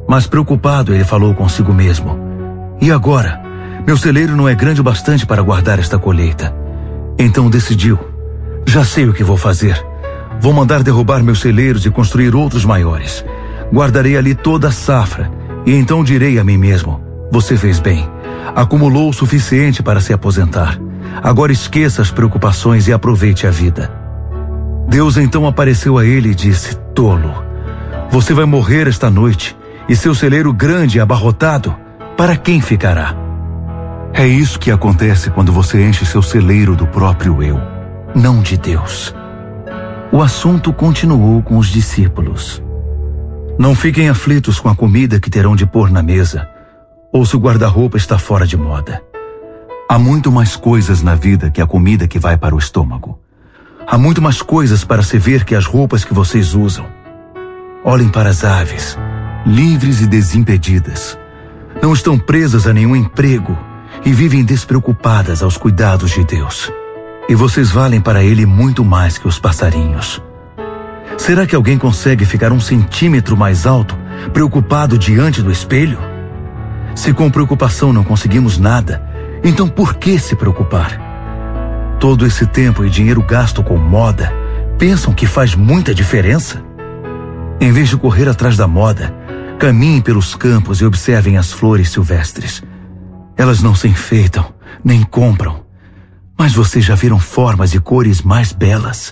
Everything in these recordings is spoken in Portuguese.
Mas preocupado, ele falou consigo mesmo: e agora? Meu celeiro não é grande o bastante para guardar esta colheita. Então decidiu: já sei o que vou fazer. Vou mandar derrubar meus celeiros e construir outros maiores. Guardarei ali toda a safra, e então direi a mim mesmo: você fez bem. Acumulou o suficiente para se aposentar. Agora esqueça as preocupações e aproveite a vida. Deus então apareceu a ele e disse: tolo, você vai morrer esta noite, e seu celeiro grande e abarrotado, para quem ficará? É isso que acontece quando você enche seu celeiro do próprio eu, não de Deus. O assunto continuou com os discípulos. Não fiquem aflitos com a comida que terão de pôr na mesa, ou se o guarda-roupa está fora de moda. Há muito mais coisas na vida que a comida que vai para o estômago. Há muito mais coisas para se ver que as roupas que vocês usam. Olhem para as aves, livres e desimpedidas. Não estão presas a nenhum emprego e vivem despreocupadas aos cuidados de Deus. E vocês valem para Ele muito mais que os passarinhos. Será que alguém consegue ficar 1 centímetro mais alto, preocupado diante do espelho? Se com preocupação não conseguimos nada, então por que se preocupar? Todo esse tempo e dinheiro gasto com moda, pensam que faz muita diferença? Em vez de correr atrás da moda, caminhem pelos campos e observem as flores silvestres. Elas não se enfeitam, nem compram. Mas vocês já viram formas e cores mais belas?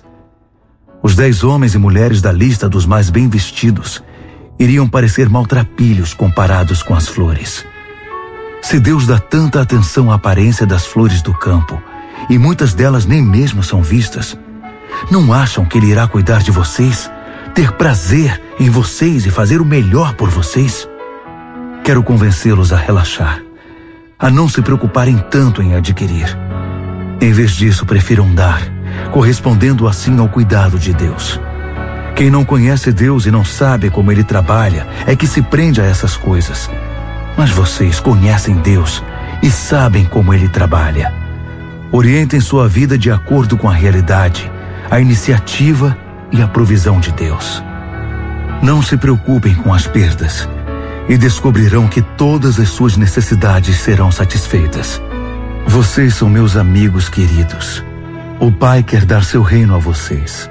Os 10 homens e mulheres da lista dos mais bem vestidos iriam parecer maltrapilhos comparados com as flores. Se Deus dá tanta atenção à aparência das flores do campo, e muitas delas nem mesmo são vistas, não acham que Ele irá cuidar de vocês, ter prazer em vocês e fazer o melhor por vocês? Quero convencê-los a relaxar, a não se preocuparem tanto em adquirir. Em vez disso, prefiram dar, correspondendo assim ao cuidado de Deus. Quem não conhece Deus e não sabe como Ele trabalha é que se prende a essas coisas. Mas vocês conhecem Deus e sabem como Ele trabalha. Orientem sua vida de acordo com a realidade, a iniciativa e a provisão de Deus. Não se preocupem com as perdas e descobrirão que todas as suas necessidades serão satisfeitas. Vocês são meus amigos queridos. O Pai quer dar seu reino a vocês.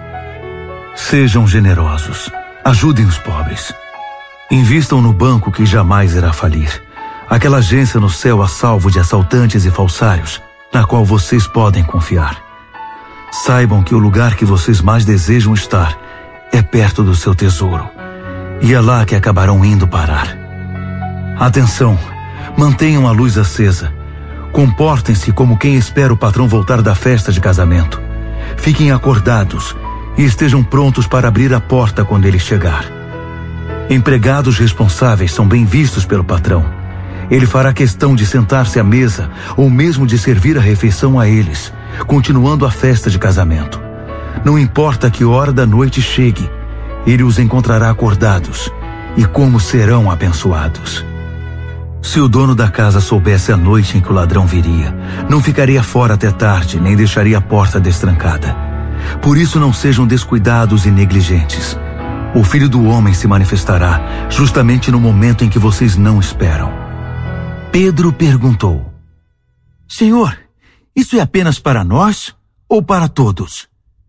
Sejam generosos. Ajudem os pobres. Invistam no banco que jamais irá falir. Aquela agência no céu a salvo de assaltantes e falsários, na qual vocês podem confiar. Saibam que o lugar que vocês mais desejam estar é perto do seu tesouro. E é lá que acabarão indo parar. Atenção! Mantenham a luz acesa. Comportem-se como quem espera o patrão voltar da festa de casamento. Fiquem acordados e estejam prontos para abrir a porta quando ele chegar. Empregados responsáveis são bem vistos pelo patrão. Ele fará questão de sentar-se à mesa ou mesmo de servir a refeição a eles, continuando a festa de casamento. Não importa que hora da noite chegue, ele os encontrará acordados, e como serão abençoados. Se o dono da casa soubesse a noite em que o ladrão viria, não ficaria fora até tarde, nem deixaria a porta destrancada. Por isso não sejam descuidados e negligentes. O Filho do Homem se manifestará justamente no momento em que vocês não esperam. Pedro perguntou: Senhor, isso é apenas para nós ou para todos?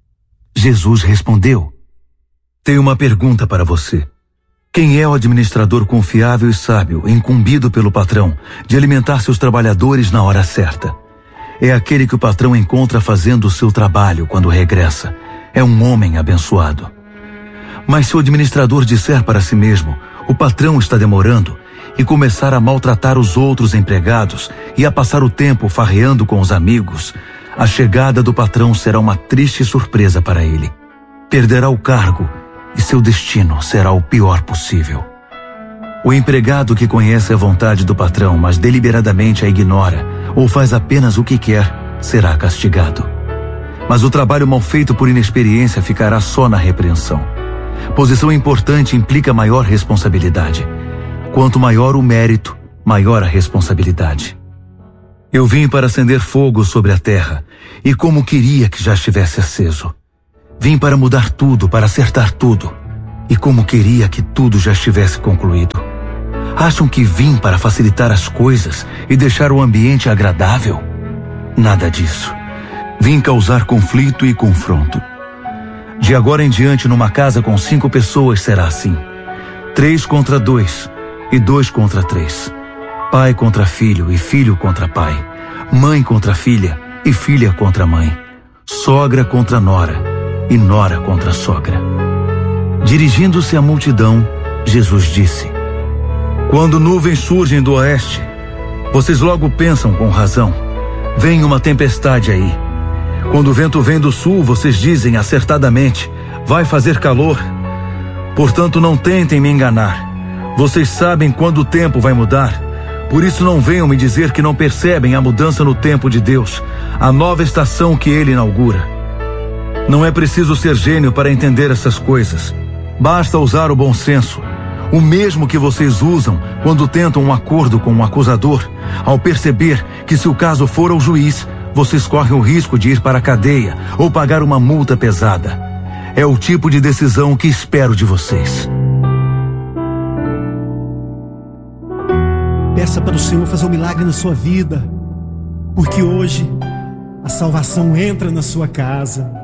Jesus respondeu: Tenho uma pergunta para você. Quem é o administrador confiável e sábio, incumbido pelo patrão, de alimentar seus trabalhadores na hora certa? É aquele que o patrão encontra fazendo o seu trabalho quando regressa. É um homem abençoado. Mas se o administrador disser para si mesmo: o patrão está demorando, e começar a maltratar os outros empregados e a passar o tempo farreando com os amigos, a chegada do patrão será uma triste surpresa para ele. Perderá o cargo e seu destino será o pior possível. O empregado que conhece a vontade do patrão, mas deliberadamente a ignora ou faz apenas o que quer, será castigado. Mas o trabalho mal feito por inexperiência ficará só na repreensão. Posição importante implica maior responsabilidade. Quanto maior o mérito, maior a responsabilidade. Eu vim para acender fogo sobre a terra, e como queria que já estivesse aceso. Vim para mudar tudo, para acertar tudo, e como queria que tudo já estivesse concluído. Acham que vim para facilitar as coisas e deixar o ambiente agradável? Nada disso. Vim causar conflito e confronto. De agora em diante, numa casa com 5 pessoas será assim: 3 contra 2 e 2 contra 3. Pai contra filho e filho contra pai. Mãe contra filha e filha contra mãe. Sogra contra nora e nora contra sogra. Dirigindo-se à multidão, Jesus disse: quando nuvens surgem do oeste, vocês logo pensam com razão: vem uma tempestade aí. Quando o vento vem do sul, vocês dizem acertadamente: vai fazer calor. Portanto, não tentem me enganar. Vocês sabem quando o tempo vai mudar. Por isso não venham me dizer que não percebem a mudança no tempo de Deus, a nova estação que Ele inaugura. Não é preciso ser gênio para entender essas coisas. Basta usar o bom senso. O mesmo que vocês usam quando tentam um acordo com um acusador, ao perceber que, se o caso for ao juiz, vocês correm o risco de ir para a cadeia ou pagar uma multa pesada. É o tipo de decisão que espero de vocês. Peça para o Senhor fazer um milagre na sua vida, porque hoje a salvação entra na sua casa.